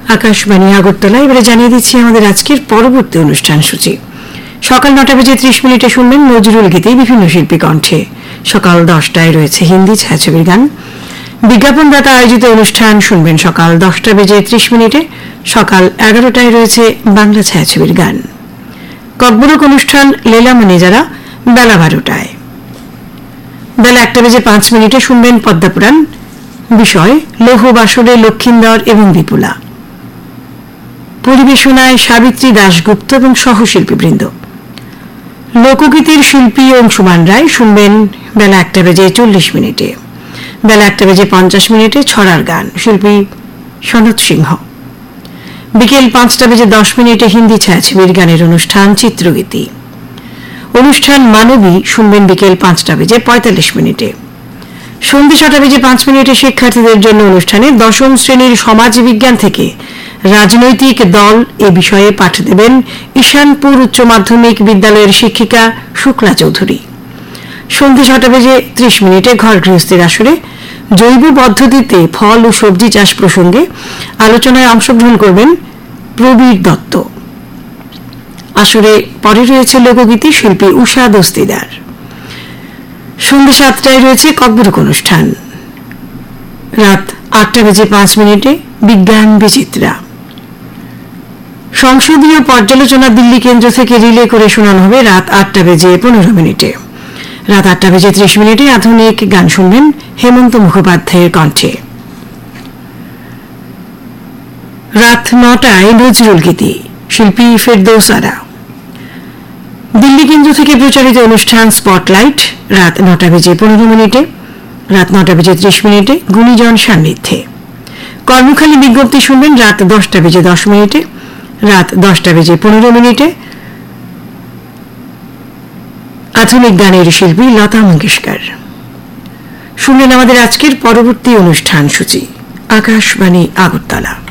আকাশবাণী আগরতলা। এবারে জানিয়ে দিচ্ছি আমাদের আজকের পরবর্তী অনুষ্ঠান সূচি। সকাল 9:30 শুনবেন নজরুল গীতি বিভিন্ন শিল্পী কণ্ঠে। সকাল 10টায় রয়েছে হিন্দি ছায়াছবির গান। বিজ্ঞাপনদাতা আয়োজিত অনুষ্ঠান শুনবেন সকাল 10:30। সকাল 11টায় রয়েছে বাংলা ছায়াছবির গান। ককবরক অনুষ্ঠান লীলামণি যারা বেলা 12টায়। বেলা 1:05 শুনবেন পদ্মাপুরাণ, বিষয় লৌহ বাসরে লক্ষিন্দর এবং বিপুলা। পরিবেশনায় সাবিত্রী দাশগুপ্ত এবং সহশিল্পীবৃন্দ। লোকগীতির শিল্পী অংশুমান রায় শুনবেন বেলা 1:40। বেলা 1:50 ছড়ার গান, শিল্পী সনত সিংহ। বিকেল 5:10 হিন্দি ছায়াছবির গানের অনুষ্ঠান চিত্রগীতি। অনুষ্ঠান মানবী শুনবেন বিকেল 5:45। সন্ধ্যে 6:05 শিক্ষার্থীদের জন্য অনুষ্ঠানে দশম শ্রেণীর সমাজবিজ্ঞান থেকে রাজনৈতিক দল এ বিষয়ে পাঠ দেবেন ঈশানপুর উচ্চ মাধ্যমিক বিদ্যালয়ের শিক্ষিকা শুক্লা চৌধুরী। সন্ধ্যে 6:30 ঘর গৃহস্থের আসরে জৈব পদ্ধতিতে ফল ও সবজি চাষ প্রসঙ্গে আলোচনায় অংশগ্রহণ করবেন প্রবীর দত্ত। আসরে পরে রয়েছে লোকগীতি, শিল্পী উষা দস্তিদার। সন্ধ্যে 7টায় রয়েছে ককবরক অনুষ্ঠান। রাত 8:05 বিজ্ঞান বিচিত্রা। সংসদীয় পর্যালোচনা দিল্লি কেন্দ্র থেকে রিলে করে শোনানো হবে রাত 8:15। রাত 8:30 আধুনিক গান শুনবেন হেমন্ত মুখোপাধ্যায়ের কণ্ঠে। রাত 9টায় নজরুল গীতি, শিল্পী ফেরদৌস আরা। দিল্লি কেন্দ্র থেকে প্রচারিত অনুষ্ঠান স্পটলাইট রাত 9:15। রাত 9:30 গুণীজন সান্নিধ্যে। কর্মখালী বিজ্ঞপ্তি শুনবেন রাত 10:10। রাত 10:15 আধুনিক গানের শিল্পী লতা মঙ্গেশকর। শুনলেন আমাদের আজকের পরবর্তী অনুষ্ঠান সূচি। আকাশবাণী আগরতলা।